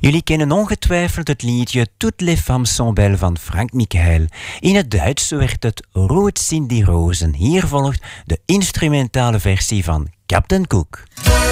Jullie kennen ongetwijfeld het liedje Toutes les femmes sont belles van Frank Michael. In het Duits werd het Rood sind die Rozen. Hier volgt de instrumentale versie van Captain Cook.